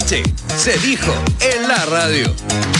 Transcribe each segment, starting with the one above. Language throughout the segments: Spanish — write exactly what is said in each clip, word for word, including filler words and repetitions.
trasnoche se dijo en la radio.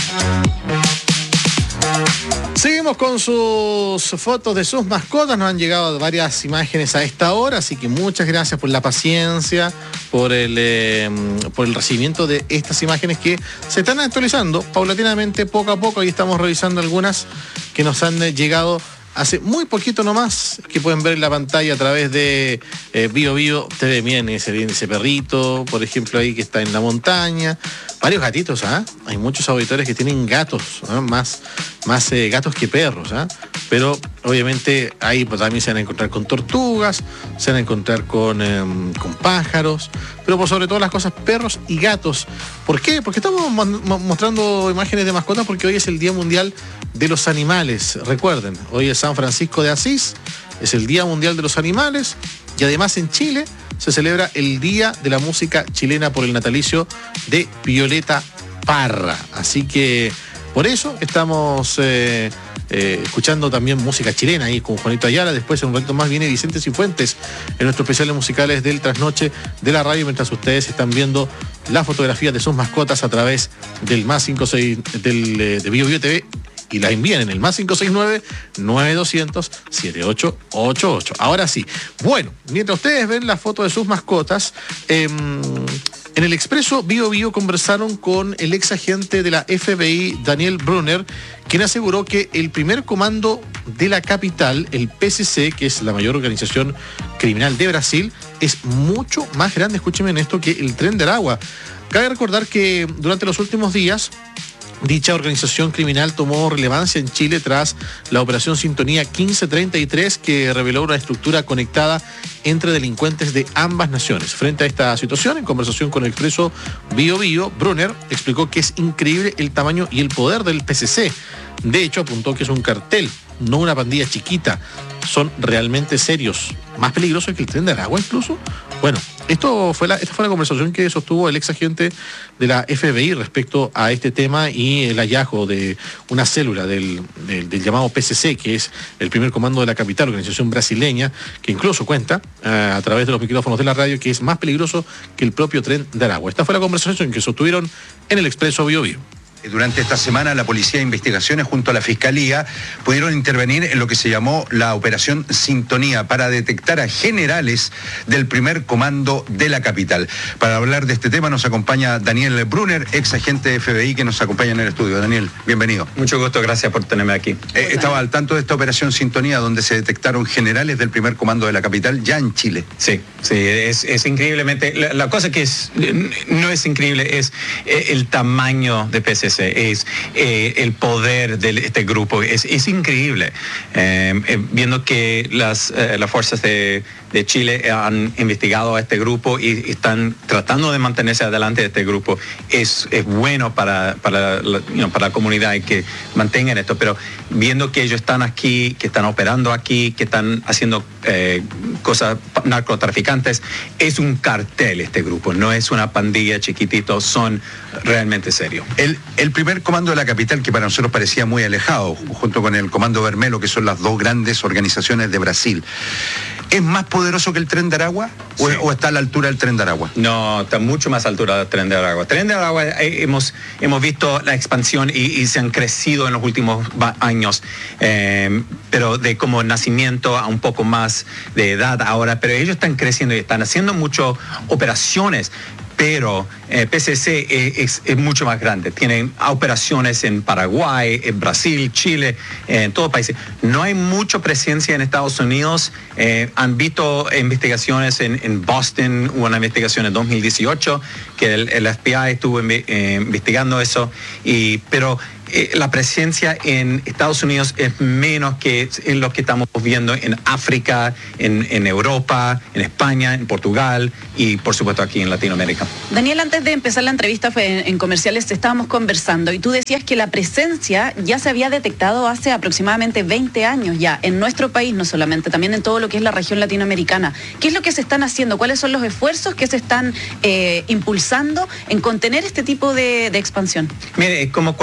Seguimos con sus fotos de sus mascotas. Nos han llegado varias imágenes a esta hora, así que muchas gracias por la paciencia, por el, eh, por el recibimiento de estas imágenes que se están actualizando paulatinamente, poco a poco. Ahí estamos revisando algunas que nos han llegado hace muy poquito nomás, que pueden ver en la pantalla a través de eh, Bio Bio T V. Miren ese, ese perrito, por ejemplo, ahí que está en la montaña. Varios gatitos, ¿ah? ¿eh? Hay muchos auditores que tienen gatos, ¿eh? más, más eh, gatos que perros, ¿eh? Pero obviamente ahí pues, también se van a encontrar con tortugas, se van a encontrar con, eh, con pájaros, pero por sobre todas las cosas, perros y gatos. ¿Por qué? Porque estamos mo- mostrando imágenes de mascotas porque hoy es el Día Mundial de los Animales. Recuerden, hoy es San Francisco de Asís, es el Día Mundial de los Animales, y además en Chile se celebra el Día de la Música Chilena por el natalicio de Violeta Parra. Así que por eso estamos eh, eh, escuchando también música chilena ahí con Juanito Ayala. Después en un ratito más viene Vicente Cifuentes en nuestros especiales musicales del trasnoche de la radio, mientras ustedes están viendo las fotografías de sus mascotas a través del más cinco seis del eh, de Bio Bio T V. Y las envían en el más cinco seis nueve, nueve dos cero cero, siete ocho ocho ocho. Ahora sí. Bueno, mientras ustedes ven la foto de sus mascotas, eh, en el Expreso Bio Bio conversaron con el ex agente de la F B I, Daniel Brunner, quien aseguró que el primer comando de la capital, el P C C, que es la mayor organización criminal de Brasil, es mucho más grande, escúchenme en esto, que el Tren de Aragua. Cabe recordar que durante los últimos días, dicha organización criminal tomó relevancia en Chile tras la operación Sintonía quince treinta y tres, que reveló una estructura conectada entre delincuentes de ambas naciones. Frente a esta situación, en conversación con el Expreso Bio Bio, Brunner explicó que es increíble el tamaño y el poder del P C C. De hecho, apuntó que es un cartel, no una pandilla chiquita. Son realmente serios, más peligrosos que el Tren de Aragua incluso. Bueno, esto fue la, esta fue la conversación que sostuvo el ex agente de la F B I respecto a este tema y el hallazgo de una célula del, del, del llamado P C C, que es el primer comando de la capital, organización brasileña, que incluso cuenta uh, a través de los micrófonos de la radio que es más peligroso que el propio Tren de Aragua. Esta fue la conversación que sostuvieron en el Expreso Bio Bio. Durante esta semana, la Policía de Investigaciones junto a la Fiscalía pudieron intervenir en lo que se llamó la Operación Sintonía para detectar a generales del primer comando de la capital. Para hablar de este tema nos acompaña Daniel Brunner, ex agente de F B I, que nos acompaña en el estudio. Daniel, bienvenido. Mucho gusto, gracias por tenerme aquí. Eh, estaba al tanto de esta Operación Sintonía, donde se detectaron generales del primer comando de la capital ya en Chile. Sí, sí, es, es increíblemente... La, la cosa que es, no es increíble es el tamaño de P C C. Es eh, el poder de este grupo, es, es increíble. Eh, eh, viendo que las, eh, las fuerzas de, de Chile han investigado a este grupo y están tratando de mantenerse adelante de este grupo, es, es bueno para, para, la, you know, para la comunidad y que mantengan esto, pero viendo que ellos están aquí, que están operando aquí, que están haciendo eh, cosas narcotraficantes, es un cartel este grupo, no es una pandilla chiquitito, son realmente serios. El, el primer comando de la capital, que para nosotros parecía muy alejado, junto con el Comando Vermelo, que son las dos grandes organizaciones de Brasil, ¿es más poderoso que el Tren de Aragua? ¿O, sí. o está a la altura del Tren de Aragua? No, está mucho más a la altura del Tren de Aragua. El Tren de Aragua eh, hemos, hemos visto la expansión y, y se han crecido en los últimos años, eh, pero de como nacimiento a un poco más de edad ahora, pero ellos están creciendo y están haciendo muchas operaciones. Pero eh, P C C es, es mucho más grande. Tienen operaciones en Paraguay, en Brasil, Chile, en todos países. No hay mucha presencia en Estados Unidos. Eh, han visto investigaciones en, en Boston, hubo una investigación en dos mil dieciocho, que el, el F B I estuvo eh, investigando eso. Y, pero eh, la presencia en Estados Unidos es menos que en lo que estamos viendo en África, en, en Europa, en España, en Portugal y por supuesto aquí en Latinoamérica. Daniel, antes de empezar la entrevista en, en comerciales estábamos conversando y tú decías que la presencia ya se había detectado hace aproximadamente veinte años ya en nuestro país, no solamente, también en todo lo que es la región latinoamericana. ¿Qué es lo que se están haciendo? ¿Cuáles son los esfuerzos que se están eh, impulsando en contener este tipo de, de expansión? Mire, como cualquier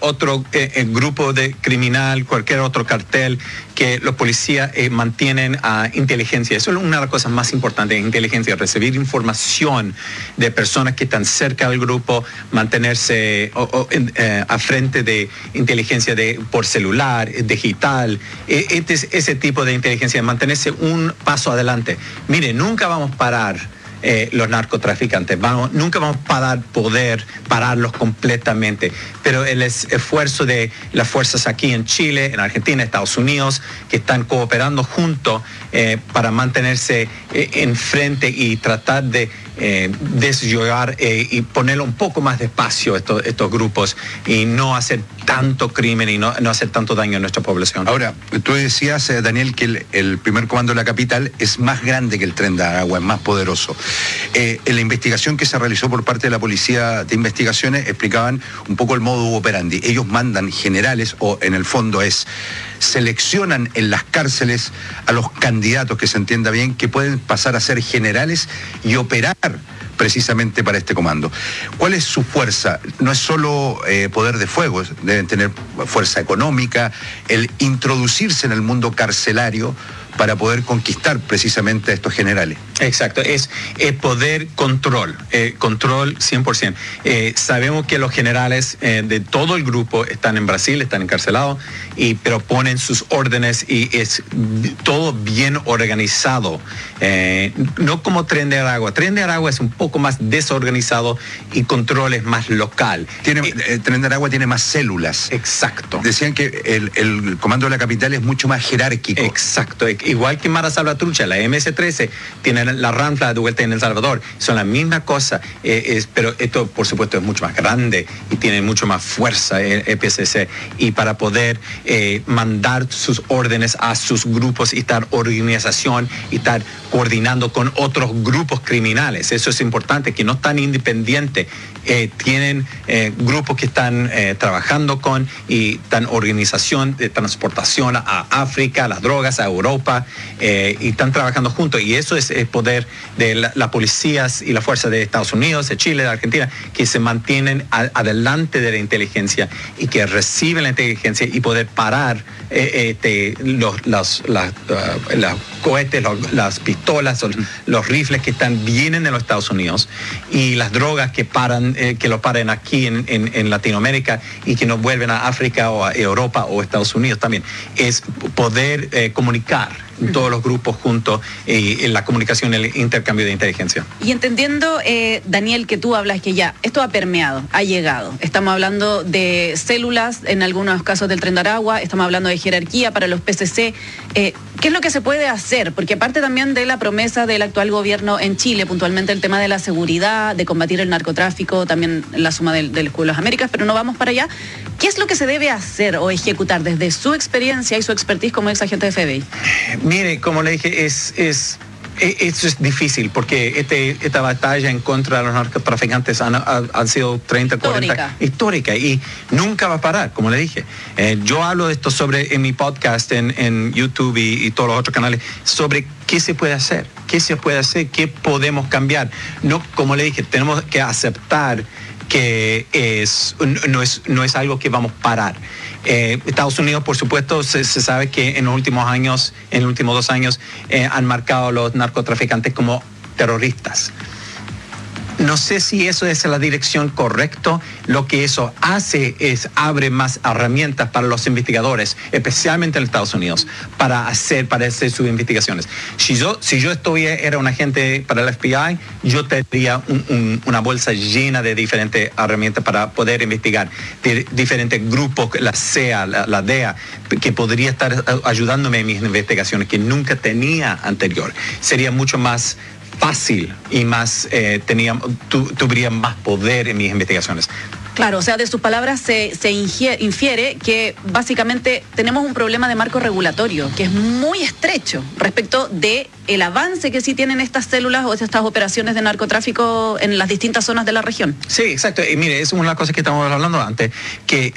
otro eh, eh, grupo de criminal, cualquier otro cartel, que los policías eh, mantienen a inteligencia. Eso es una de las cosas más importantes, inteligencia, recibir información de personas que están cerca del grupo, mantenerse o, o, eh, a frente de inteligencia de, por celular, digital, eh, este, ese tipo de inteligencia, mantenerse un paso adelante. Mire, nunca vamos a parar Eh, los narcotraficantes. Vamos, nunca vamos a parar, poder pararlos completamente, pero el es, esfuerzo de las fuerzas aquí en Chile, en Argentina, Estados Unidos, que están cooperando juntos eh, para mantenerse eh, enfrente y tratar de eh, desyugar eh, y ponerle un poco más de espacio a estos, estos grupos y no hacer tanto crimen y no, no hacer tanto daño a nuestra población. Ahora, tú decías, eh, Daniel, que el, el primer comando de la capital es más grande que el Tren de Aragua, es más poderoso. Eh, en la investigación que se realizó por parte de la Policía de Investigaciones explicaban un poco el modo operandi. Ellos mandan generales, o en el fondo es, seleccionan en las cárceles a los candidatos, que se entienda bien, que pueden pasar a ser generales y operar precisamente para este comando. ¿Cuál es su fuerza? No es solo eh, poder de fuego, deben tener fuerza económica, el introducirse en el mundo carcelario para poder conquistar precisamente a estos generales. Exacto, es, es poder control, eh, control cien por ciento. Eh, sabemos que los generales eh, de todo el grupo están en Brasil, están encarcelados, y, pero ponen sus órdenes y es todo bien organizado. Eh, no como Tren de Aragua. Tren de Aragua es un poco más desorganizado y control es más local. Tiene, eh, eh, Tren de Aragua tiene más células. Exacto. Decían que el, el comando de la capital es mucho más jerárquico. Exacto. Igual que Mara Salvatrucha, la M S trece, tiene la Ranfla de vuelta en El Salvador. Son la misma cosa, eh, es, pero esto por supuesto es mucho más grande y tiene mucho más fuerza el E P C C. Y para poder eh, mandar sus órdenes a sus grupos y estar organización y estar coordinando con otros grupos criminales. Eso es importante, que no están independientes. Eh, tienen eh, grupos que están eh, trabajando con y están organización de transportación a África, las drogas, a Europa, eh, y están trabajando juntos. Y eso es el poder de las la policías y la fuerza de Estados Unidos, de Chile, de Argentina, que se mantienen a, adelante de la inteligencia y que reciben la inteligencia y poder parar eh, eh, los, los, las, uh, los cohetes, los, las pistolas, los, los rifles que están, vienen de los Estados Unidos y las drogas que paran, eh, que lo paren aquí en, en, en Latinoamérica y que nos vuelven a África o a Europa o Estados Unidos también. Es poder eh, comunicar todos los grupos juntos y en la comunicación, el intercambio de inteligencia. Y entendiendo, eh, Daniel, que tú hablas que ya esto ha permeado, ha llegado. Estamos hablando de células, en algunos casos del Tren de Aragua, estamos hablando de jerarquía para los P C C. Eh, ¿Qué es lo que se puede hacer? Porque aparte también de la promesa del actual gobierno en Chile, puntualmente el tema de la seguridad, de combatir el narcotráfico, también la suma del, del Escudo de las Américas, pero no vamos para allá. ¿Qué es lo que se debe hacer o ejecutar desde su experiencia y su expertise como ex agente de F B I? Mire, como le dije, es, es, eso es difícil porque este, esta batalla en contra de los narcotraficantes han, han sido treinta, cuarenta, histórica y nunca va a parar, como le dije. Eh, yo hablo de esto sobre en mi podcast, en, en YouTube y, y todos los otros canales, sobre qué se puede hacer, qué se puede hacer, qué podemos cambiar. No, como le dije, tenemos que aceptar que es, no, es, no es algo que vamos a parar. Eh, Estados Unidos, por supuesto, se, se sabe que en los últimos años, en los últimos dos años, eh, han marcado a los narcotraficantes como terroristas. No sé si eso es la dirección correcta. Lo que eso hace es abre más herramientas para los investigadores, especialmente en Estados Unidos, para hacer, para hacer sus investigaciones. Si yo, si yo estoy, era un agente para el F B I, yo tendría un, un, una bolsa llena de diferentes herramientas para poder investigar, de diferentes grupos, la C E A, la, la D E A, que podría estar ayudándome en mis investigaciones, que nunca tenía anterior. Sería mucho más fácil y más eh, tenía, tu, tuviera más poder en mis investigaciones. Claro, o sea, de sus palabras se, se infiere que básicamente tenemos un problema de marco regulatorio que es muy estrecho respecto de el avance que sí tienen estas células o estas operaciones de narcotráfico en las distintas zonas de la región. Sí, exacto. Y mire, es una cosa que estamos hablando antes, que